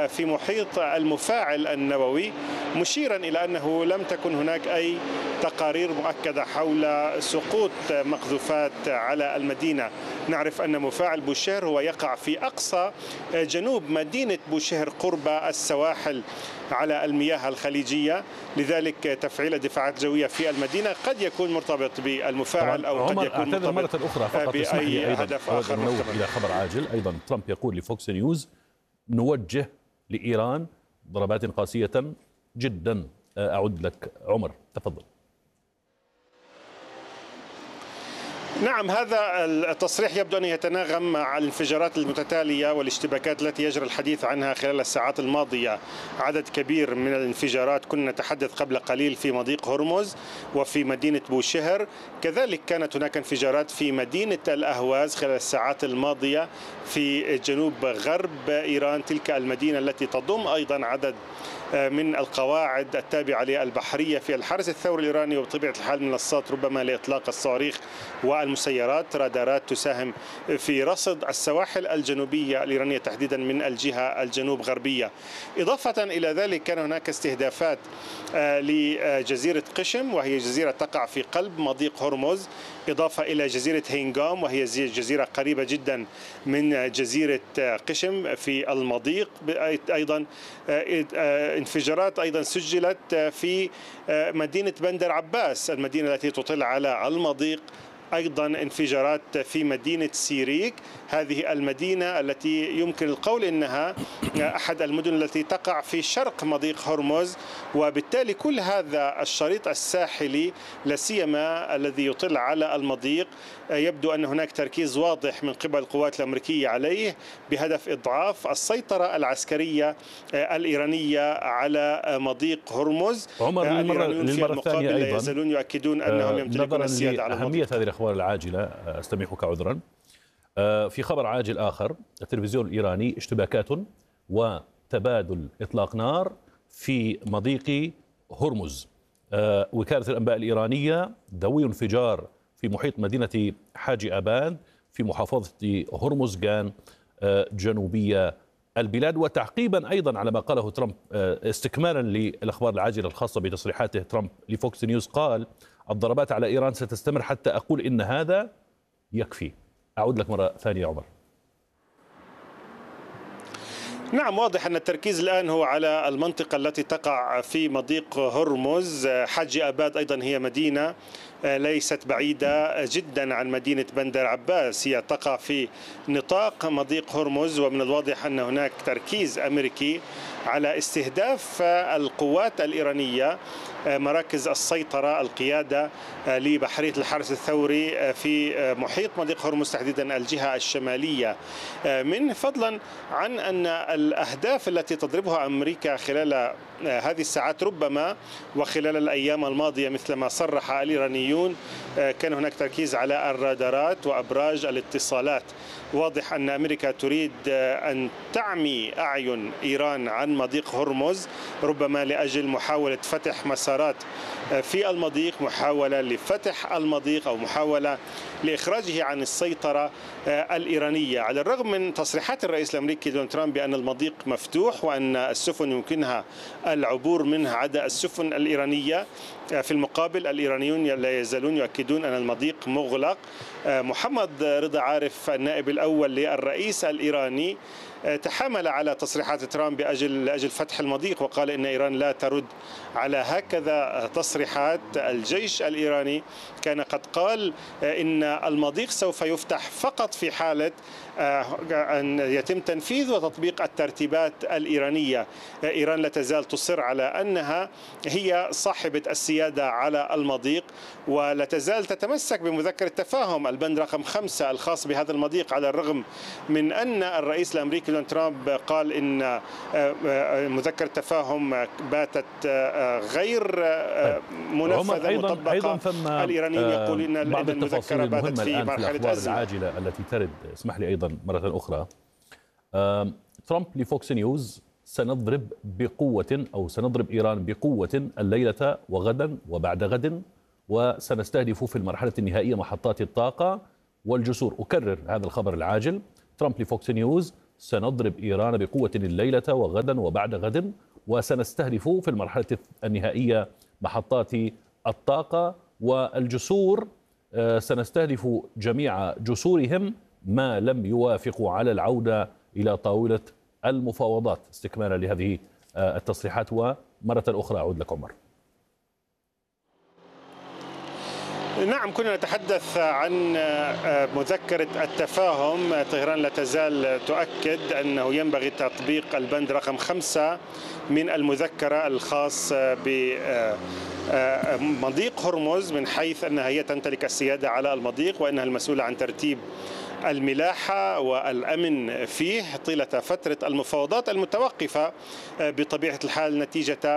في محيط المفاعل النووي، مشيرا إلى أنه لم تكن هناك أي تقارير مؤكدة حول سقوط مقذوفات على المدينة. نعرف أن مفاعل بوشهر هو يقع في أقصى جنوب مدينة بوشهر قرب السواحل على المياه الخليجية، لذلك تفعيل الدفاعات الجوية في المدينة قد يكون مرتبط بالمفاعل أو قد يكون مرتبط مرة أخرى فقط بأي هدف آخر. ننوه إلى خبر عاجل أيضا. ترامب يقول لفوكس نيوز: نوجه لإيران ضربات قاسية جدا. أعد لك عمر، تفضل. نعم، هذا التصريح يبدو أن يتناغم مع الانفجارات المتتالية والاشتباكات التي يجري الحديث عنها خلال الساعات الماضية. عدد كبير من الانفجارات كنا نتحدث قبل قليل في مضيق هرمز وفي مدينة بوشهر، كذلك كانت هناك انفجارات في مدينة الأهواز خلال الساعات الماضية في جنوب غرب إيران، تلك المدينة التي تضم أيضا عدد من القواعد التابعة للبحرية في الحرس الثوري الإيراني، وبطبيعة الحال منصات ربما لإطلاق الصواريخ والمسيرات، رادارات تساهم في رصد السواحل الجنوبية الإيرانية تحديدا من الجهة الجنوب غربية. إضافة إلى ذلك كان هناك استهدافات لجزيرة قشم، وهي جزيرة تقع في قلب مضيق هرمز، إضافة إلى جزيرة هينغام وهي جزيرة قريبة جدا من جزيرة قشم في المضيق. أيضا انفجارات أيضا سجلت في مدينة بندر عباس، المدينة التي تطل على المضيق. أيضا انفجارات في مدينة سيريك، هذه المدينة التي يمكن القول أنها أحد المدن التي تقع في شرق مضيق هرمز، وبالتالي كل هذا الشريط الساحلي لا سيما الذي يطل على المضيق يبدو أن هناك تركيز واضح من قبل القوات الأمريكية عليه بهدف إضعاف السيطرة العسكرية الإيرانية على مضيق هرمز. عمر، للمرة الثانية أيضا لا يزالون يؤكدون أنهم يمتلكون السيادة على المضيق. أهمية هذه الأخبار العاجلة، أستميحك عذرا. في خبر عاجل آخر، التلفزيون الإيراني: اشتباكات وتبادل إطلاق نار في مضيق هرمز. وكالة الأنباء الإيرانية: دوي انفجار في محيط مدينة حاجي آباد في محافظة هرمزغان جنوبية البلاد. وتعقيبا أيضا على ما قاله ترامب، استكمالا للأخبار العاجلة الخاصة بتصريحاته ترامب لفوكس نيوز، قال: الضربات على إيران ستستمر حتى أقول إن هذا يكفي. أعود لك مرة ثانية عمر. نعم، واضح أن التركيز الآن هو على المنطقة التي تقع في مضيق هرمز. حاجي آباد أيضا هي مدينة ليست بعيدة جدا عن مدينة بندر عباس، هي تقع في نطاق مضيق هرمز، ومن الواضح أن هناك تركيز أمريكي على استهداف القوات الإيرانية مراكز السيطرة القيادة لبحرية الحرس الثوري في محيط مضيق هرمز تحديدا الجهة الشمالية من، فضلا عن أن الأهداف التي تضربها أمريكا خلال هذه الساعات ربما وخلال الأيام الماضية مثل ما صرح الإيرانيون كان هناك تركيز على الرادارات وأبراج الاتصالات. واضح أن أمريكا تريد أن تعمي أعين إيران عن مضيق هرمز، ربما لأجل محاولة فتح مسارات في المضيق، محاولة لفتح المضيق أو محاولة لإخراجه عن السيطرة الإيرانية، على الرغم من تصريحات الرئيس الأمريكي دونالد ترامب بأن المضيق مفتوح وأن السفن يمكنها العبور منه عدا السفن الإيرانية. في المقابل الإيرانيون لا يزالون يؤكدون أن المضيق مغلق. محمد رضا عارف النائب الأول للرئيس الإيراني تحامل على تصريحات ترامب لأجل فتح المضيق، وقال إن إيران لا ترد على هكذا تصريحات. الجيش الإيراني كان قد قال إن المضيق سوف يفتح فقط في حالة أن يتم تنفيذ وتطبيق الترتيبات الإيرانية. إيران لا تزال تصر على أنها هي صاحبة السيادة على المضيق، ولا تزال تتمسك بمذكرة تفاهم البند رقم 5 الخاص بهذا المضيق، على الرغم من أن الرئيس الأمريكي دونالد ترامب قال إن مذكرة تفاهم باتت غير منفذة مطبقة. الإيرانيين يقولون أن المذكرة باتت في مرحلة أزمة. العاجلة التي ترد، اسمح لي أيضا مرة أخرى. ترامب لفوكس نيوز: سنضرب إيران بقوة الليلة وغدا وبعد غد، وسنستهدف في المرحلة النهائية محطات الطاقة والجسور. أكرر هذا الخبر العاجل. ترامب لفوكس نيوز: سنضرب إيران بقوة الليلة وغدا وبعد غد، وسنستهدف في المرحلة النهائية محطات الطاقة والجسور، سنستهدف جميع جسورهم ما لم يوافقوا على العودة إلى طاولة المفاوضات. استكمالا لهذه التصريحات، ومرة أخرى أعود لك عمر. نعم، كنا نتحدث عن مذكرة التفاهم. طهران لا تزال تؤكد أنه ينبغي تطبيق البند رقم 5 من المذكرة الخاص بمضيق هرمز، من حيث أنها هي تمتلك السيادة على المضيق وأنها المسؤولة عن ترتيب الملاحة والأمن فيه طيلة فترة المفاوضات المتوقفة بطبيعة الحال نتيجة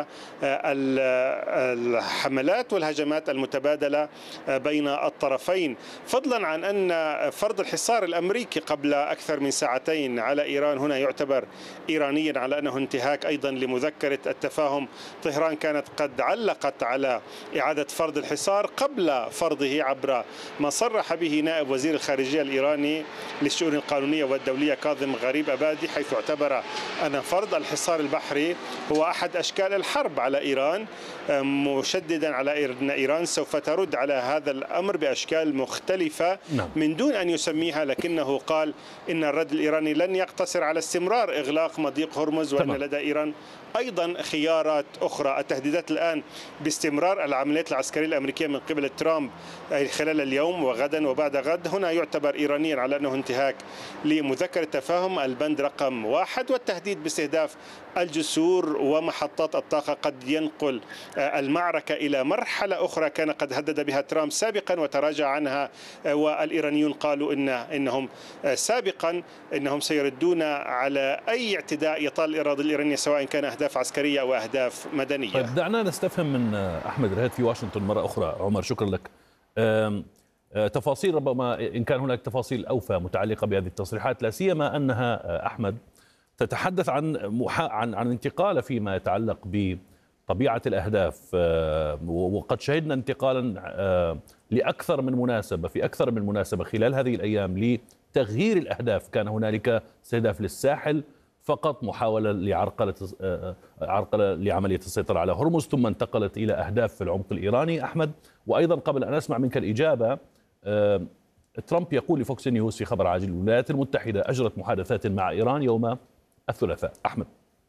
الحملات والهجمات المتبادلة بين الطرفين، فضلا عن أن فرض الحصار الأمريكي قبل أكثر من ساعتين على إيران هنا يعتبر إيرانيا على أنه انتهاك أيضا لمذكرة التفاهم. طهران كانت قد علقت على إعادة فرض الحصار قبل فرضه عبر ما صرح به نائب وزير الخارجية الإيراني للشؤون القانونية والدولية كاظم غريب أبادي، حيث اعتبر أن فرض الحصار البحري هو أحد أشكال الحرب على إيران، مشددا على أن إيران سوف ترد على هذا الأمر بأشكال مختلفة من دون أن يسميها، لكنه قال إن الرد الإيراني لن يقتصر على استمرار إغلاق مضيق هرمز، وأن لدى إيران أيضا خيارات أخرى. التهديدات الآن باستمرار العمليات العسكرية الأمريكية من قبل ترامب خلال اليوم وغدا وبعد غد هنا يعتبر إيرانيا على أنه انتهاك لمذكرة التفاهم البند رقم 1، والتهديد باستهداف الجسور ومحطات الطاقة قد ينقل المعركة إلى مرحلة أخرى كان قد هدد بها ترامب سابقا وتراجع عنها، والإيرانيون قالوا إنهم سابقا إنهم سيردون على أي اعتداء يطال الإرادة الإيرانية سواء كان أهداف عسكرية أو أهداف مدنية. طيب دعنا نستفهم من أحمد رهيد في واشنطن مرة أخرى. عمر، شكرا لك. تفاصيل، ربما إن كان هناك تفاصيل أوفى متعلقة بهذه التصريحات، لا سيما أنها أحمد تتحدث عن انتقال فيما يتعلق بطبيعة الأهداف، وقد شهدنا انتقالا لأكثر من مناسبة في أكثر من مناسبة خلال هذه الأيام لتغيير الأهداف. كان هنالك استهداف للساحل فقط، محاولة عرقلة لعملية السيطرة على هرمز، ثم انتقلت إلى أهداف في العمق الإيراني. أحمد، وأيضا قبل أن أسمع منك الإجابة، ترامب يقول لفوكس نيوز في خبر عاجل: الولايات المتحدة أجرت محادثات مع إيران يوم الثلاثاء. أحمد.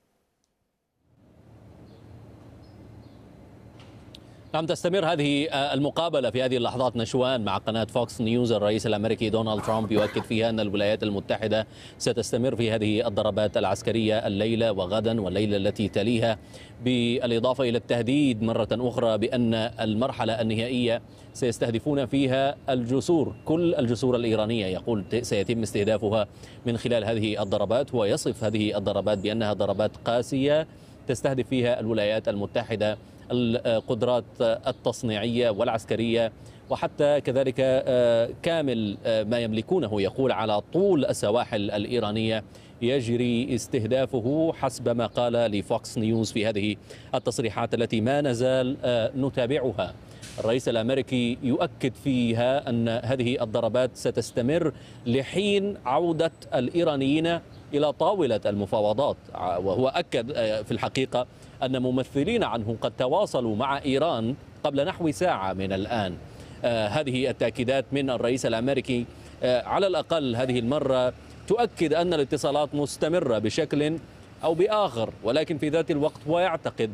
نعم، تستمر هذه المقابلة في هذه اللحظات نشوان مع قناة فوكس نيوز. الرئيس الأمريكي دونالد ترامب يؤكد فيها أن الولايات المتحدة ستستمر في هذه الضربات العسكرية الليلة وغدا والليلة التي تليها، بالإضافة إلى التهديد مرة أخرى بأن المرحلة النهائية سيستهدفون فيها الجسور، كل الجسور الإيرانية. يقول سيتم استهدافها من خلال هذه الضربات، ويصف هذه الضربات بأنها ضربات قاسية تستهدف فيها الولايات المتحدة القدرات التصنيعية والعسكرية، وحتى كذلك كامل ما يملكونه. يقول على طول السواحل الإيرانية يجري استهدافه حسب ما قال لفوكس نيوز في هذه التصريحات التي ما نزال نتابعها. الرئيس الأمريكي يؤكد فيها أن هذه الضربات ستستمر لحين عودة الإيرانيين إلى طاولة المفاوضات. وهو أكد في الحقيقة أن ممثلين عنه قد تواصلوا مع إيران قبل نحو ساعة من الآن. هذه التأكيدات من الرئيس الأمريكي على الأقل هذه المرة تؤكد أن الاتصالات مستمرة بشكل أو بآخر، ولكن في ذات الوقت هو يعتقد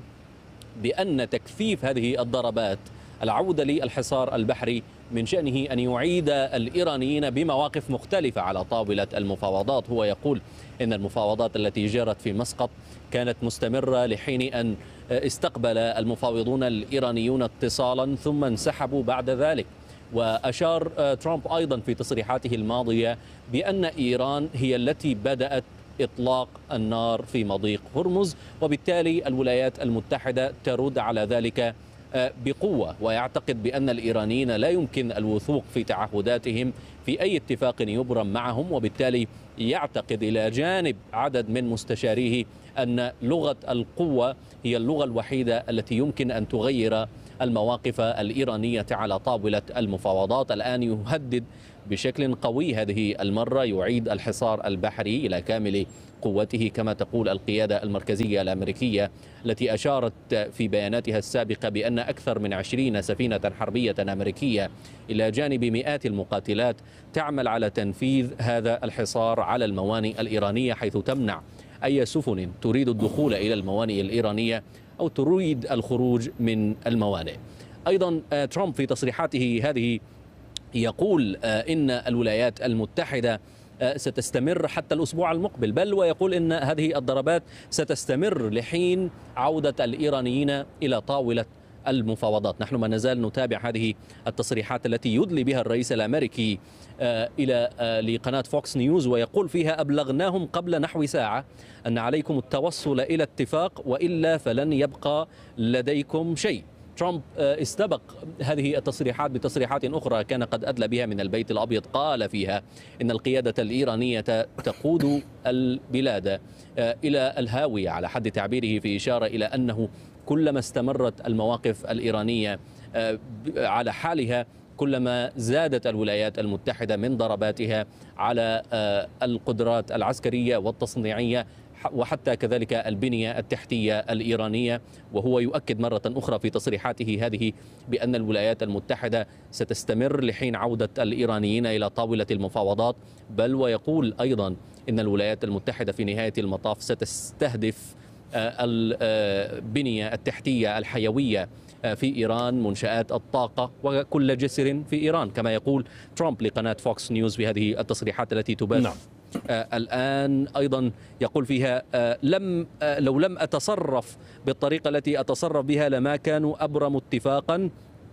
بأن تكثيف هذه الضربات، العودة للحصار البحري، من شأنه أن يعيد الإيرانيين بمواقف مختلفة على طاولة المفاوضات. هو يقول إن المفاوضات التي جرت في مسقط كانت مستمرة لحين أن استقبل المفاوضون الإيرانيون اتصالا ثم انسحبوا بعد ذلك. وأشار ترامب أيضا في تصريحاته الماضية بأن إيران هي التي بدأت إطلاق النار في مضيق هرمز، وبالتالي الولايات المتحدة ترد على ذلك بقوة. ويعتقد بأن الإيرانيين لا يمكن الوثوق في تعهداتهم في أي اتفاق يبرم معهم، وبالتالي يعتقد إلى جانب عدد من مستشاريه أن لغة القوة هي اللغة الوحيدة التي يمكن أن تغير المواقف الإيرانية على طاولة المفاوضات. الآن يهدد بشكل قوي هذه المرة، يعيد الحصار البحري إلى كامل قوته كما تقول القيادة المركزية الأمريكية، التي أشارت في بياناتها السابقة بأن أكثر من 20 سفينة حربية أمريكية إلى جانب مئات المقاتلات تعمل على تنفيذ هذا الحصار على الموانئ الإيرانية، حيث تمنع أي سفن تريد الدخول إلى الموانئ الإيرانية أو تريد الخروج من الموانئ. أيضا ترامب في تصريحاته هذه يقول إن الولايات المتحدة ستستمر حتى الأسبوع المقبل، بل ويقول إن هذه الضربات ستستمر لحين عودة الإيرانيين إلى طاولة المفاوضات. نحن ما نزال نتابع هذه التصريحات التي يدلي بها الرئيس الأمريكي لقناة فوكس نيوز، ويقول فيها: أبلغناهم قبل نحو ساعة أن عليكم التوصل إلى اتفاق وإلا فلن يبقى لديكم شيء. ترامب استبق هذه التصريحات بتصريحات أخرى كان قد أدلى بها من البيت الأبيض، قال فيها إن القيادة الإيرانية تقود البلاد إلى الهاوية على حد تعبيره، في إشارة إلى أنه كلما استمرت المواقف الإيرانية على حالها كلما زادت الولايات المتحدة من ضرباتها على القدرات العسكرية والتصنيعية وحتى كذلك البنية التحتية الإيرانية. وهو يؤكد مرة أخرى في تصريحاته هذه بأن الولايات المتحدة ستستمر لحين عودة الإيرانيين إلى طاولة المفاوضات، بل ويقول أيضا إن الولايات المتحدة في نهاية المطاف ستستهدف البنية التحتية الحيوية في إيران، منشآت الطاقة وكل جسر في إيران، كما يقول ترامب لقناة فوكس نيوز في هذه التصريحات التي تبث الآن. أيضا يقول فيها: لو لم أتصرف بالطريقة التي أتصرف بها لما كانوا أبرموا اتفاقا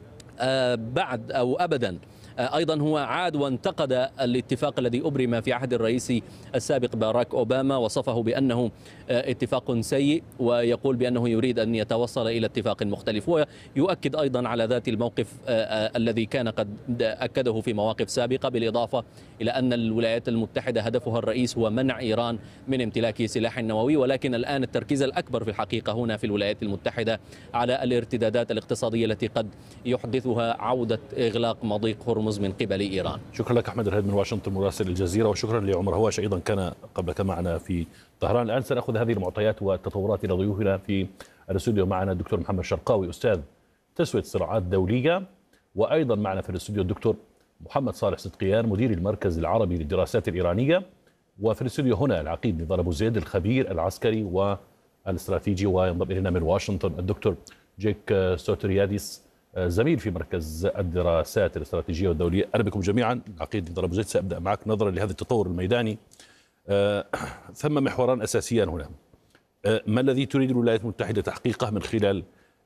بعد أو أبدا. أيضا هو عاد وانتقد الاتفاق الذي أبرم في عهد الرئيس السابق باراك أوباما، وصفه بأنه اتفاق سيء، ويقول بأنه يريد أن يتوصل إلى اتفاق مختلف. ويؤكد أيضا على ذات الموقف الذي كان قد أكده في مواقف سابقة، بالإضافة إلى أن الولايات المتحدة هدفها الرئيس هو منع إيران من امتلاك سلاح نووي، ولكن الآن التركيز الأكبر في الحقيقة هنا في الولايات المتحدة على الارتدادات الاقتصادية التي قد يحدثها عودة إغلاق مضيق هرمز من قبل إيران. شكرا لك أحمد الهيد من واشنطن مراسل الجزيرة، وشكرا لعمر هواش أيضا كان قبلك معنا في طهران. الآن سنأخذ هذه المعطيات والتطورات إلى ضيوفنا في الاستوديو. معنا الدكتور محمد شرقاوي أستاذ تسوية الصراعات الدولية، وأيضا معنا في الاستوديو الدكتور محمد صالح صدقيان مدير المركز العربي للدراسات الإيرانية، وفي الاستوديو هنا العقيد نضال أبو زيد الخبير العسكري والاستراتيجي، وينضم إلينا من واشنطن الدكتور جيك سوترياديس زميل في مركز الدراسات الاستراتيجية والدولية. أهلا بكم جميعا. عقيد نضال أبو زيد، سأبدأ معك نظرا لهذا التطور الميداني. ثم محوران أساسيان هنا: ما الذي تريد الولايات المتحدة تحقيقه من خلال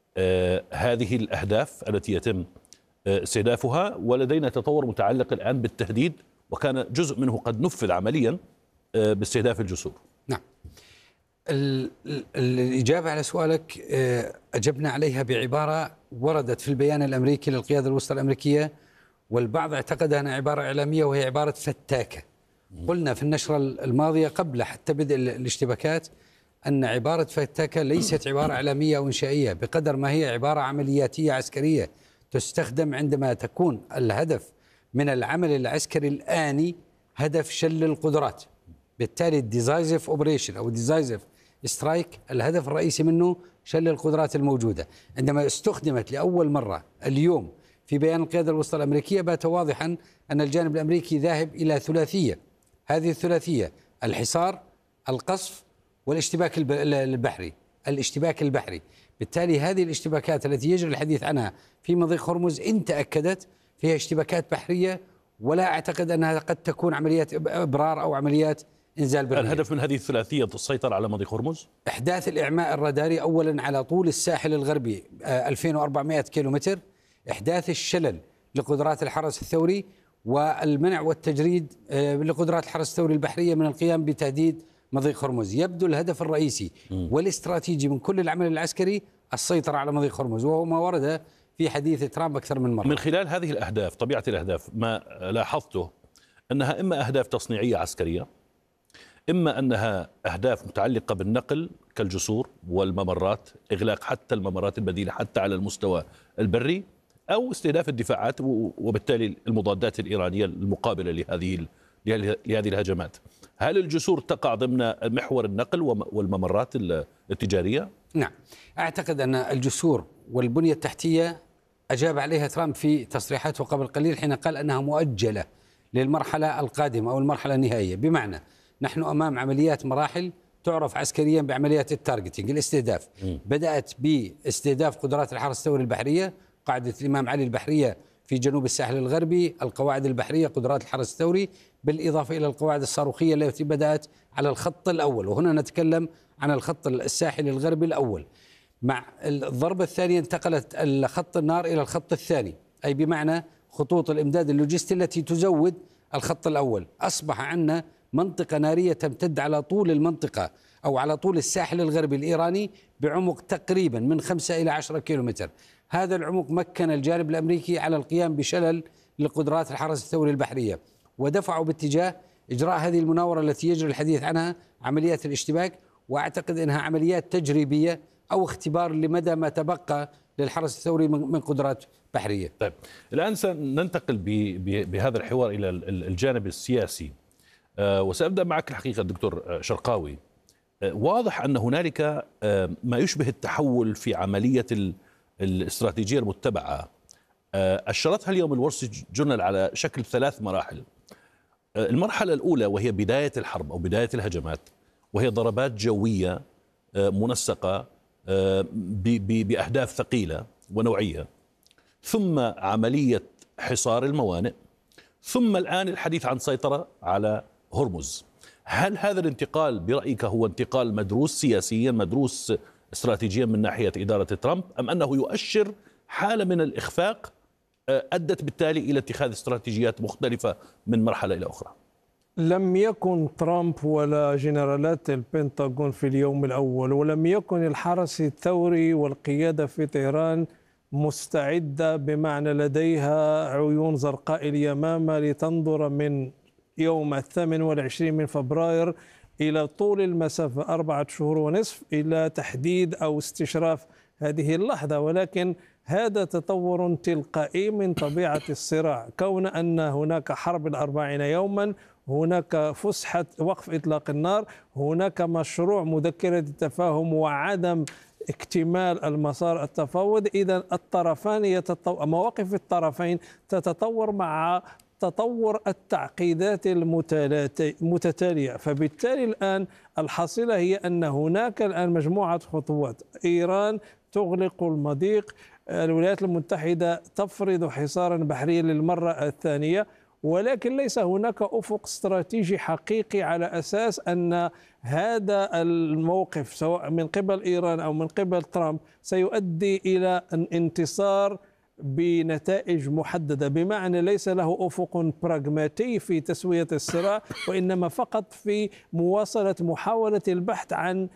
هذه الأهداف التي يتم استهدافها؟ ولدينا تطور متعلق الآن بالتهديد، وكان جزء منه قد نفذ عمليا باستهداف الجسور. نعم، الإجابة على سؤالك أجبنا عليها بعبارة وردت في البيان الأمريكي للقيادة الوسطى الأمريكية، والبعض اعتقد أنها عبارة إعلامية، وهي عبارة فتاكة. قلنا في النشرة الماضية قبل حتى بدء الاشتباكات أن عبارة فتاكة ليست عبارة إعلامية أو إنشائية، بقدر ما هي عبارة عملياتية عسكرية تستخدم عندما تكون الهدف من العمل العسكري الآني هدف شل القدرات. بالتالي الديزايزف اوبريشن أو الديزايزف سترايك الهدف الرئيسي منه شل القدرات الموجودة. عندما استخدمت لأول مرة اليوم في بيان القيادة الوسطى الأمريكية بات واضحا أن الجانب الأمريكي ذاهب إلى ثلاثية. هذه الثلاثية: الحصار، القصف، والاشتباك البحري. الاشتباك البحري، بالتالي هذه الاشتباكات التي يجري الحديث عنها في مضيق هرمز إن تأكدت فيها اشتباكات بحرية، ولا أعتقد أنها قد تكون عمليات إبرار أو عمليات إنزال برية. الهدف من هذه الثلاثية السيطرة على مضيق هرمز؟ إحداث الإعماء الراداري أولا على طول الساحل الغربي 2400 كيلومتر، إحداث الشلل لقدرات الحرس الثوري، والمنع والتجريد لقدرات الحرس الثوري البحرية من القيام بتهديد مضيق هرمز. يبدو الهدف الرئيسي والاستراتيجي من كل العمل العسكري السيطرة على مضيق هرمز، وهو ما ورد في حديث ترامب أكثر من مرة. من خلال هذه الأهداف، طبيعة الأهداف ما لاحظته أنها إما أهداف تصنيعية عسكرية، إما أنها أهداف متعلقة بالنقل كالجسور والممرات، إغلاق حتى الممرات البديلة حتى على المستوى البري، أو استهداف الدفاعات وبالتالي المضادات الإيرانية المقابلة لهذه الهجمات. هل الجسور تقع ضمن محور النقل والممرات التجارية؟ نعم، أعتقد أن الجسور والبنية التحتية أجاب عليها ترامب في تصريحاته قبل قليل حين قال أنها مؤجلة للمرحلة القادمة أو المرحلة النهائية، بمعنى نحن أمام عمليات مراحل تعرف عسكريا بعمليات التارجتينج، الاستهداف. بدأت باستهداف قدرات الحرس الثوري البحرية، قاعدة الإمام علي البحرية في جنوب الساحل الغربي، القواعد البحرية، قدرات الحرس الثوري، بالإضافة إلى القواعد الصاروخية التي بدأت على الخط الأول، وهنا نتكلم عن الخط الساحلي الغربي الأول. مع الضربة الثانية انتقلت خط النار إلى الخط الثاني، أي بمعنى خطوط الإمداد اللوجستي التي تزود الخط الأول. أصبح عندنا منطقة نارية تمتد على طول المنطقة أو على طول الساحل الغربي الإيراني بعمق تقريبا من 5 إلى 10 كيلومتر. هذا العمق مكن الجانب الأمريكي على القيام بشلل لقدرات الحرس الثوري البحرية، ودفعوا باتجاه إجراء هذه المناورة التي يجري الحديث عنها، عمليات الاشتباك. وأعتقد أنها عمليات تجريبية أو اختبار لمدى ما تبقى للحرس الثوري من قدرات بحرية. طيب، الآن سننتقل بهذا الحوار إلى الجانب السياسي، وسأبدأ معك الحقيقة دكتور شرقاوي. واضح أن هنالك ما يشبه التحول في عملية الاستراتيجية المتبعة، أشرتها اليوم الول ستريت جورنال على شكل 3 مراحل. المرحلة الأولى وهي بداية الحرب أو بداية الهجمات، وهي ضربات جوية منسقة بأهداف ثقيلة ونوعية، ثم عملية حصار الموانئ، ثم الآن الحديث عن سيطرة على هرمز. هل هذا الانتقال برأيك هو انتقال مدروس سياسيا، مدروس استراتيجيا من ناحية إدارة ترامب، أم أنه يؤشر حالة من الإخفاق أدت بالتالي إلى اتخاذ استراتيجيات مختلفة من مرحلة إلى أخرى؟ لم يكن ترامب ولا جنرالات البنتاغون في اليوم الأول، ولم يكن الحرس الثوري والقيادة في طهران مستعدة، بمعنى لديها عيون زرقاء اليمامة لتنظر من يوم 28 من فبراير إلى طول المسافة 4 شهور ونصف إلى تحديد أو استشراف هذه اللحظة. ولكن هذا تطور تلقائي من طبيعة الصراع، كون أن هناك حرب 40 يوما، هناك فسحة وقف إطلاق النار، هناك مشروع مذكرة التفاهم وعدم اكتمال المسار التفاوض. إذا الطرفان مواقف الطرفين تتطور مع تطور التعقيدات المتتالية. فبالتالي الآن الحاصلة هي أن هناك الآن مجموعة خطوات. إيران تغلق المضيق، الولايات المتحدة تفرض حصارا بحريا للمرة الثانية، ولكن ليس هناك أفق استراتيجي حقيقي على أساس أن هذا الموقف سواء من قبل إيران أو من قبل ترامب سيؤدي إلى انتصار بنتائج محددة، بمعنى ليس له أفق براغماتي في تسوية الصراع، وإنما فقط في مواصلة محاولة البحث عن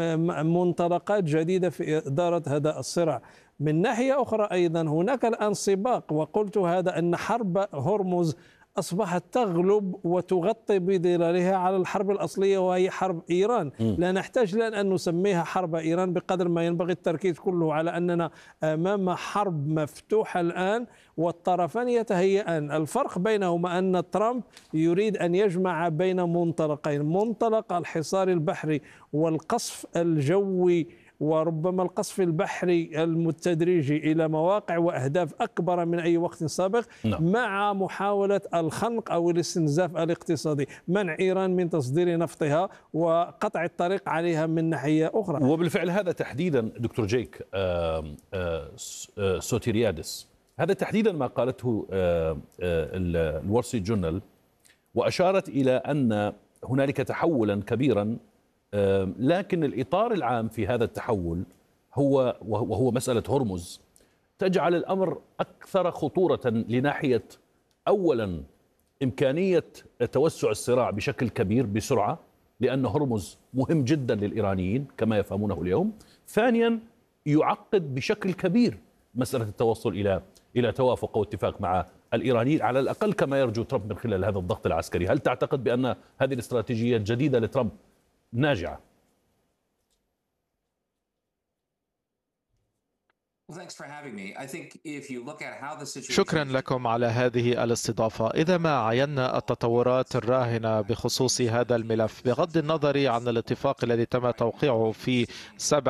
منطلقات جديدة في إدارة هذا الصراع. من ناحية أخرى أيضا هناك الآن سباق، وقلت هذا أن حرب هرمز أصبحت تغلب وتغطي بظلالها على الحرب الأصلية وهي حرب إيران. لا نحتاج الآن أن نسميها حرب إيران بقدر ما ينبغي التركيز كله على أننا أمام حرب مفتوحة الآن، والطرفان يتهيئان. الفرق بينهما أن ترامب يريد أن يجمع بين منطلقين: منطلق الحصار البحري والقصف الجوي، وربما القصف البحري التدريجي إلى مواقع وأهداف أكبر من أي وقت سابق، مع محاولة الخنق أو الاستنزاف الاقتصادي، منع إيران من تصدير نفطها وقطع الطريق عليها من ناحية أخرى. وبالفعل هذا تحديدا دكتور جيك سوتيريادس، هذا تحديدا ما قالته الول ستريت جورنال، وأشارت إلى أن هنالك تحولا كبيرا، لكن الإطار العام في هذا التحول وهو مسألة هرمز تجعل الأمر أكثر خطورة لناحية أولا إمكانية توسع الصراع بشكل كبير بسرعة، لأن هرمز مهم جدا للإيرانيين كما يفهمونه اليوم. ثانيا يعقد بشكل كبير مسألة التوصل إلى توافق أو اتفاق مع الإيرانيين، على الأقل كما يرجو ترامب من خلال هذا الضغط العسكري. هل تعتقد بأن هذه الاستراتيجية الجديدة لترامب ناجعة؟ شكرا لكم على هذه الاستضافة. إذا ما عينا التطورات الراهنة بخصوص هذا الملف بغض النظر عن الاتفاق الذي تم توقيعه في 7